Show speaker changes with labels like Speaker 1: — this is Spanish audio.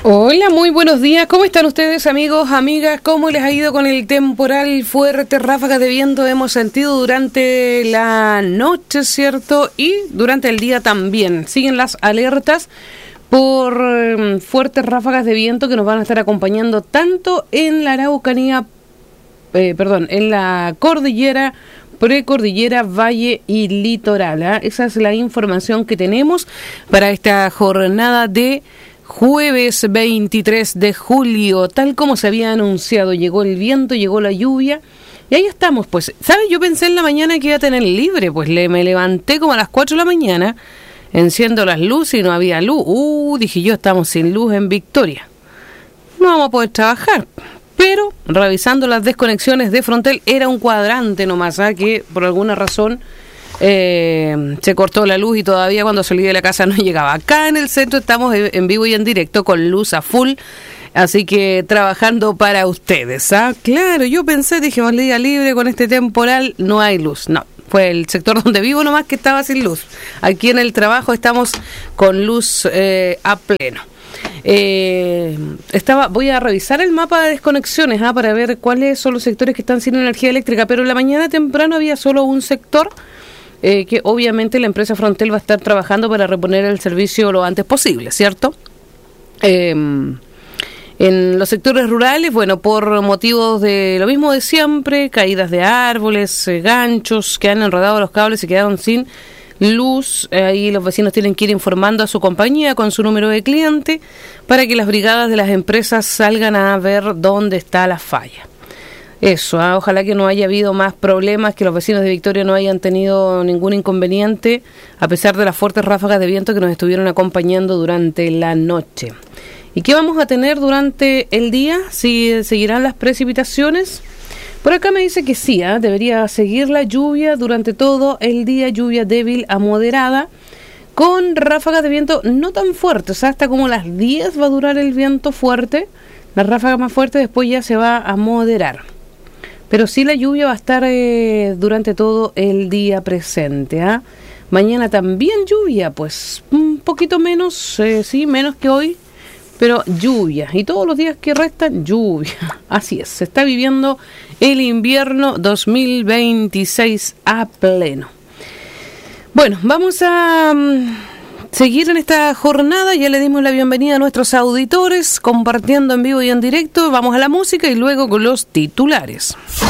Speaker 1: Hola, muy buenos días. ¿Cómo están ustedes, amigos, amigas? ¿Cómo les ha ido con el temporal? Fuertes ráfagas de viento hemos sentido durante la noche, ¿cierto? Y durante el día también. Siguen las alertas por fuertes ráfagas de viento que nos van a estar acompañando tanto en la Araucanía, en la cordillera, precordillera, valle y litoral, ¿eh? Esa es la información que tenemos para esta jornada de jueves 23 de julio, tal como se había anunciado. Llegó el viento, llegó la lluvia y ahí estamos. Pues, ¿sabes? Yo pensé en la mañana que iba a tener libre, pues me levanté como a las 4 de la mañana, enciendo las luces y no había luz. Dije yo, estamos sin luz en Victoria, no vamos a poder trabajar. Pero revisando las desconexiones de Frontel, era un cuadrante nomás, ¿eh? Que por alguna razón se cortó la luz y todavía cuando salí de la casa no llegaba. Acá en el centro estamos en vivo y en directo con luz a full, así que trabajando para ustedes, ¿ah? Claro, yo pensé, dije, un día libre con este temporal, no hay luz. No, fue el sector donde vivo nomás que estaba sin luz. Aquí en el trabajo estamos con luz a pleno. Voy a revisar el mapa de desconexiones para ver cuáles son los sectores que están sin energía eléctrica, pero en la mañana temprano había solo un sector que obviamente la empresa Frontel va a estar trabajando para reponer el servicio lo antes posible, ¿cierto? En los sectores rurales, bueno, por motivos de lo mismo de siempre, caídas de árboles, ganchos que han enredado los cables y quedaron sin luz. Ahí los vecinos tienen que ir informando a su compañía con su número de cliente para que las brigadas de las empresas salgan a ver dónde está la falla. Eso, ojalá que no haya habido más problemas, que los vecinos de Victoria no hayan tenido ningún inconveniente, a pesar de las fuertes ráfagas de viento que nos estuvieron acompañando durante la noche. ¿Y qué vamos a tener durante el día? ¿Si seguirán las precipitaciones? Por acá me dice que sí, debería seguir la lluvia durante todo el día, lluvia débil a moderada, con ráfagas de viento no tan fuertes, hasta como las 10 va a durar el viento fuerte, la ráfaga más fuerte después ya se va a moderar. Pero sí la lluvia va a estar durante todo el día presente. Mañana también lluvia, pues un poquito menos, menos que hoy, pero lluvia. Y todos los días que restan, lluvia. Así es, se está viviendo el invierno 2026 a pleno. Bueno, vamos a seguir en esta jornada. Ya le dimos la bienvenida a nuestros auditores, compartiendo en vivo y en directo. Vamos a la música y luego con los titulares.